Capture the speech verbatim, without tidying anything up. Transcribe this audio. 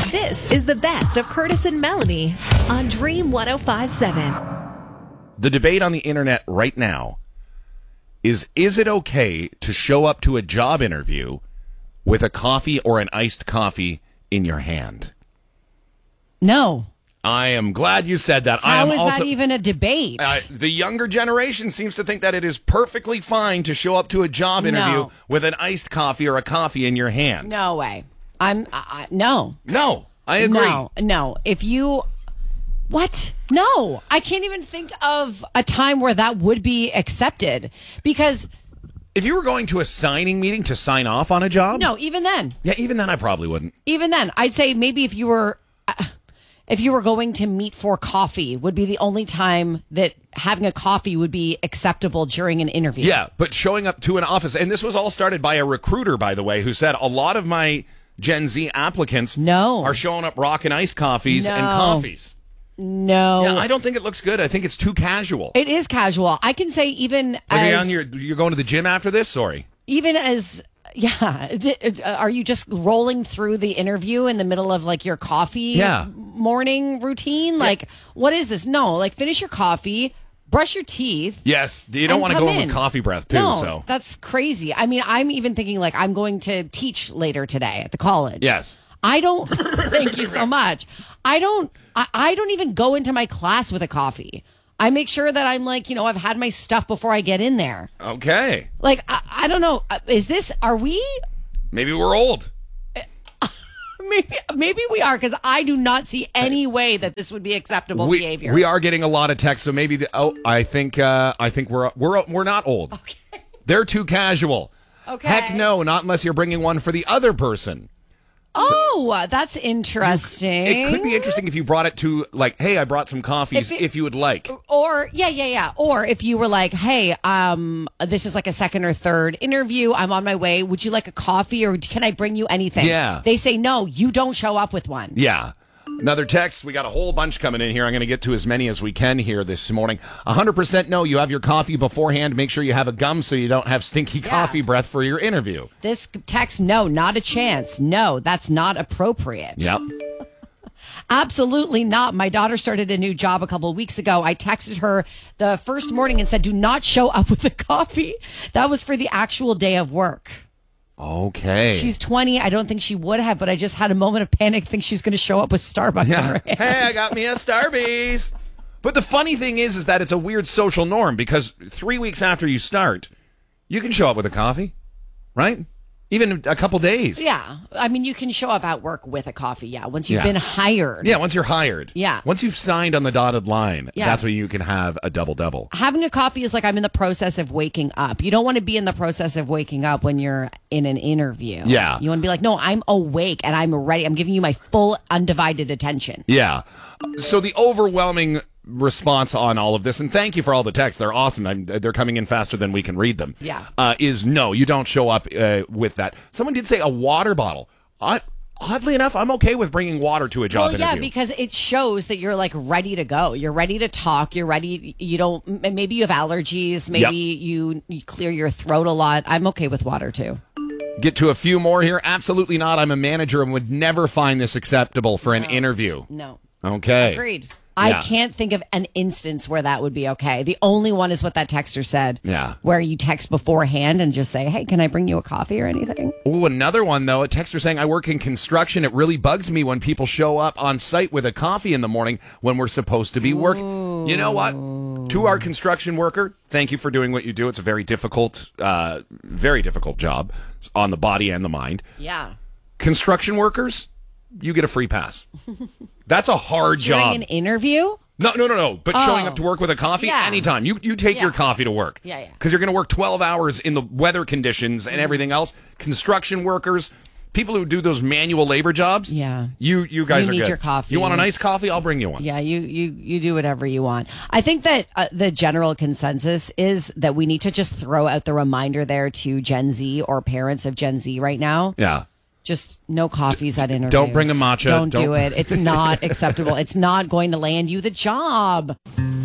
This is the best of Curtis and Melanie on Dream one oh five point seven. The debate on the internet right now is, is it okay to show up to a job interview with a coffee or an iced coffee in your hand? No. I am glad you said that. How I am is also, that even a debate? Uh, the younger generation seems to think that it is perfectly fine to show up to a job interview No. with an iced coffee or a coffee in your hand. No way. I'm, uh, no. No, I agree. No, no. If you, what? No. I can't even think of a time where that would be accepted because, If you were going to a signing meeting to sign off on a job? no, even then, Yeah, even then I probably wouldn't. even then, I'd say maybe if you were, uh, if you were going to meet for coffee would be the only time that having a coffee would be acceptable during an interview. Yeah, but showing up to an office, and this was all started by a recruiter, by the way, who said a lot of my Gen Z applicants No. are showing up rocking iced coffees and No. coffees. No. Yeah, I don't think it looks good. I think it's too casual. It is casual. I can say even Are you as, on your, you're going to the gym after this? Sorry. even as, yeah. th- uh, Are you just rolling through the interview in the middle of like your coffee Yeah. morning routine? Like, what is this? No, like finish your coffee, brush your teeth. Yes, you don't and want to come go in in. with coffee breath, too. No, So that's crazy. I mean, I'm even thinking like I'm going to teach later today at the college. Yes. I don't. Thank you so much. I don't. I, I don't even go into my class with a coffee. I make sure that I'm like, you know, I've had my stuff before I get in there. Okay. Like, I, I don't know. Uh, Is this? Are we? Maybe we're old. Maybe, maybe we are because I do not see any way that this would be acceptable We, behavior. we are getting a lot of texts, so maybe the, oh, I think uh, I think we're we're we're not old. Okay. They're too casual. Okay. Heck no, not unless you're bringing one for the other person. Oh, that's interesting. It could be interesting if you brought it to, like, hey, I brought some coffees if, If it- you would like. Or yeah, yeah, yeah. Or if you were like, hey, um, this is like a second or third interview. I'm on my way. Would you like a coffee or can I bring you anything? Yeah. They say no. You don't show up with one. Yeah. Another text. We got a whole bunch coming in here. I'm going to get to as many as we can here this morning. one hundred percent no. You have your coffee beforehand. Make sure you have a gum so you don't have stinky coffee breath for your interview. This text, no, not a chance. No, that's not appropriate. Yep. Absolutely not. My daughter started a new job a couple of weeks ago. I texted her the first morning and said, do not show up with a coffee. That was for the actual day of work. Okay. She's twenty. I don't think she would have, but I just had a moment of panic. Think she's going to show up with Starbucks in her hand. Hey, I got me a Starbucks. But the funny thing is, is that it's a weird social norm because three weeks after you start, you can show up with a coffee, right? Even a couple days. Yeah. I mean, you can show up at work with a coffee, yeah, once you've Yeah. been hired. Yeah, once you're hired. Yeah. Once you've signed on the dotted line, Yeah. that's when you can have a double-double. Having a coffee is like I'm in the process of waking up. You don't want to be in the process of waking up when you're in an interview. Yeah. You want to be like, no, I'm awake and I'm ready. I'm giving you my full undivided attention. Yeah. So the overwhelming response on all of this, and thank you for all the texts, they're awesome. I'm, they're coming in faster than we can read them. Yeah. Uh, is no, you don't show up uh, with that. Someone did say a water bottle. I, oddly enough, I'm okay with bringing water to a job Well, yeah, interview. because it shows that you're like ready to go. You're ready to talk. You're ready. You don't, m- maybe you have allergies. Maybe you, you clear your throat a lot. I'm okay with water too. Get to a few more here. Absolutely not. I'm a manager and would never find this acceptable for an interview. No. Okay. Agreed. Yeah. I can't think of an instance where that would be okay. The only one is what that texter said. Yeah. Where you text beforehand and just say, hey, can I bring you a coffee or anything? Oh, another one, though. A texter saying, I work in construction. It really bugs me when people show up on site with a coffee in the morning when we're supposed to be working. You know what? To our construction worker, thank you for doing what you do. It's a very difficult, uh, very difficult job on the body and the mind. Yeah. Construction workers, you get a free pass. That's a hard During job. an interview? No, no, no, no. But Oh. showing up to work with a coffee Yeah. anytime. You you take Yeah. your coffee to work. Yeah, yeah. Because you're going to work twelve hours in the weather conditions and everything else. Construction workers, people who do those manual labor jobs. Yeah. You you guys You are need good. your coffee. You want a nice coffee? I'll bring you one. Yeah, you you you do whatever you want. I think that uh, the general consensus is that we need to just throw out the reminder there to Gen Z or parents of Gen Z right now. Yeah. Just no coffees at interviews. don't bring a matcha. Don't, Don't- do it. It's not acceptable. It's not going to land you the job.